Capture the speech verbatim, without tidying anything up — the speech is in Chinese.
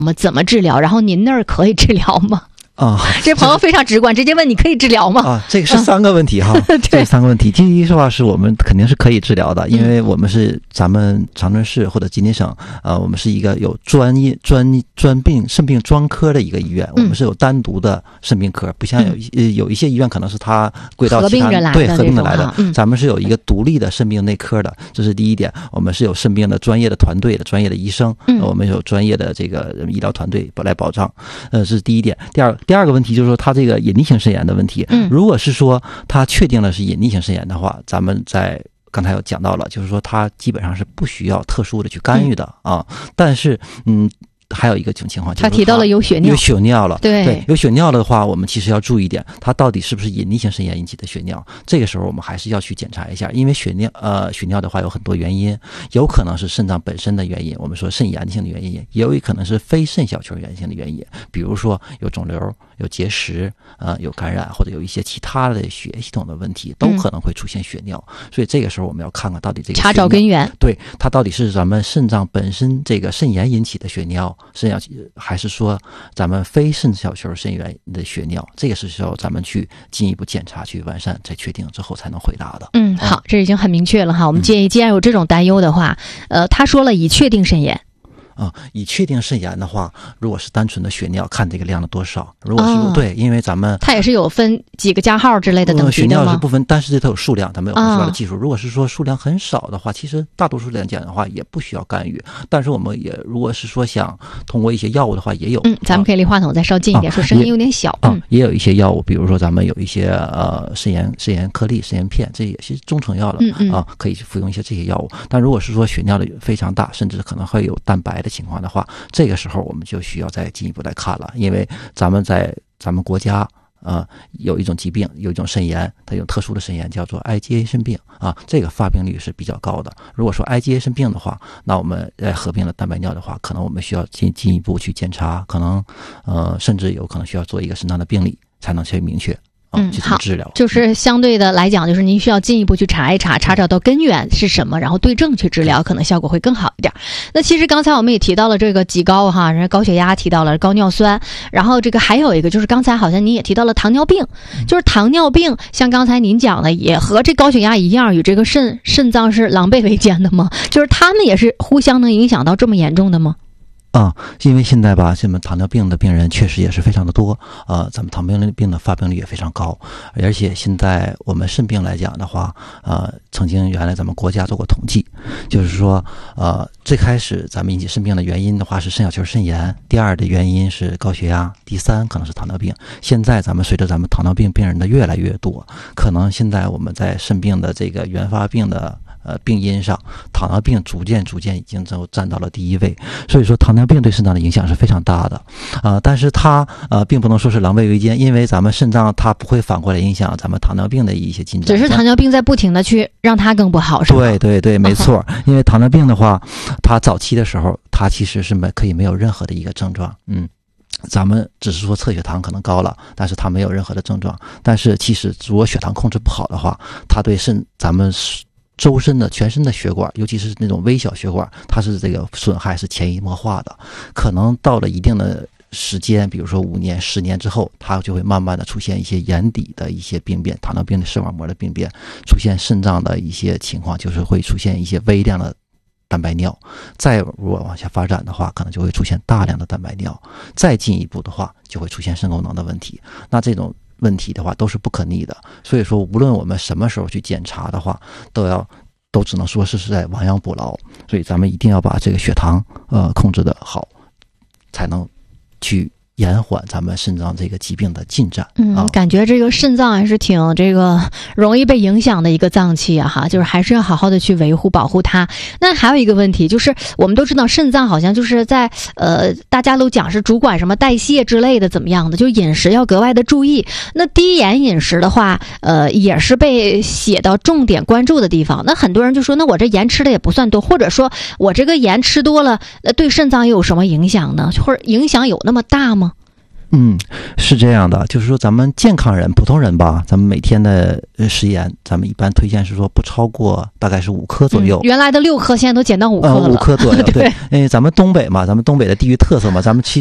么怎么治疗？然后您那儿可以治疗吗？ 啊、嗯， 这朋友非常直观，直接问你可以治疗吗？ 啊，这个是三个问题哈，嗯、这三个问题。第一的话是我们肯定是可以治疗的，因为我们是咱们长春市或者吉林省，呃，我们是一个有专业专专病肾病专科的一个医院，我们是有单独的肾病科，不像有一有一些医院可能是它归到其他对合并着来的，嗯、咱们是有一个独立的肾病内科的，这是第一点。我们是有肾病的专业的团队的专业的医生，嗯、我们有专业的这个医疗团队来保障，呃，这是第一点。第二。第二个问题就是说，它这个隐匿性肾炎的问题。嗯，如果是说它确定了是隐匿性肾炎的话，咱们在刚才有讲到了，就是说它基本上是不需要特殊的去干预的、嗯、啊。但是，嗯。还有一个情况， 他提到了有血尿， 有血尿了， 对对，有血尿的话，我们其实要注意一点，它到底是不是隐匿性肾炎引起的血尿？这个时候我们还是要去检查一下，因为血尿呃血尿的话有很多原因，有可能是肾脏本身的原因，我们说肾炎性的原因，也有可能是非肾小球源性的原因，比如说有肿瘤、有结石，呃有感染或者有一些其他的血液系统的问题，都可能会出现血尿。嗯、所以这个时候我们要看看到底这个查找根源， 对它到底是咱们肾脏本身这个肾炎引起的血尿。肾小还是说咱们非肾小球肾源的血尿，这个是需要咱们去进一步检查去完善再确定之后才能回答的。 嗯，好，这已经很明确了哈。我们建议既然有这种担忧的话，呃，他说了已确定肾炎。 啊、嗯，已确定肾炎的话，如果是单纯的血尿，看这个量的多少。如果是、哦、对，因为咱们它也是有分几个加号之类的等级的吗？ 血尿是不分，但是它有数量，咱们有很多的技术、哦。如果是说数量很少的话，其实大多数来讲的话也不需要干预。但是我们也如果是说想通过一些药物的话，也有。 嗯，咱们可以离话筒再稍近一点，啊、说声音有点小。 嗯，也有一些药物，比如说咱们有一些呃肾炎肾炎颗粒、肾炎片，这也是中成药了。 嗯嗯啊，可以服用一些这些药物。但如果是说血尿的非常大，甚至可能会有蛋白的情况的话，这个时候我们就需要再进一步来看了，因为咱们在咱们国家呃有一种疾病，有一种肾炎，它有特殊的肾炎叫做 I G A 肾病啊，这个发病率是比较高的。如果说 I G A 肾病的话，那我们在合并了蛋白尿的话，可能我们需要进进一步去检查，可能呃甚至有可能需要做一个肾脏的病理才能去明确。 嗯， 好，治疗就是相对的来讲，就是您需要进一步去查一查，查找到根源是什么，然后对症去治疗，可能效果会更好一点。那其实刚才我们也提到了这个几高哈，人家高血压提到了高尿酸，然后这个还有一个就是刚才好像您也提到了糖尿病，就是糖尿病，像刚才您讲的，也和这高血压一样，与这个肾肾脏是狼狈为奸的吗？就是他们也是互相能影响到这么严重的吗？ 啊、嗯，因为现在吧，咱们糖尿病的病人确实也是非常的多，呃，咱们糖尿病的发病率也非常高，而且现在我们肾病来讲的话，呃，曾经原来咱们国家做过统计，就是说，呃，最开始咱们引起肾病的原因的话是肾小球肾炎，第二的原因是高血压，第三可能是糖尿病。现在咱们随着咱们糖尿病病人的越来越多，可能现在我们在肾病的这个原发病的呃，病因上，糖尿病逐渐逐渐已经就占到了第一位，所以说糖尿病对肾脏的影响是非常大的，啊、呃，但是它呃并不能说是狼狈为奸，因为咱们肾脏它不会反过来影响咱们糖尿病的一些进展， 只是糖尿病在不停的去让它更不好，是吧？ 对对对，没错，因为糖尿病的话，它早期的时候，它其实是没可以没有任何的一个症状，嗯。咱们只是说测血糖可能高了，但是它没有任何的症状。但是其实如果血糖控制不好的话，它对肾咱们周身的全身的血管，尤其是那种微小血管，它是这个损害是潜移默化的。可能到了一定的时间，比如说五年、十年之后，它就会慢慢的出现一些眼底的一些病变，糖尿病的视网膜的病变，出现肾脏的一些情况，就是会出现一些微量的蛋白尿，再如果往下发展的话，可能就会出现大量的蛋白尿，再进一步的话就会出现肾功能的问题。那这种问题的话都是不可逆的，所以说无论我们什么时候去检查的话，都要都只能说是是在亡羊补牢。所以咱们一定要把这个血糖呃控制的好，才能去延缓咱们肾脏这个疾病的进展。 嗯， 啊、 感觉这个肾脏还是挺这个容易被影响的一个脏器啊，哈，就是还是要好好的去维护保护它。那还有一个问题就是，我们都知道肾脏好像就是在呃，大家都讲是主管什么代谢之类的，怎么样的，就饮食要格外的注意。那低盐饮食的话，呃，也是被写到重点关注的地方。那很多人就说，那我这盐吃的也不算多，或者说我这个盐吃多了，呃，对肾脏又有什么影响呢？或者影响有那么大吗？ 嗯，是这样的，就是说咱们健康人、普通人吧，咱们每天的食盐，咱们一般推荐是说不超过大概是五克左右。 嗯、原来的六克，现在都减到五克了。 呃，五克左右。 对， 因为咱们东北嘛，咱们东北的地域特色嘛，咱们其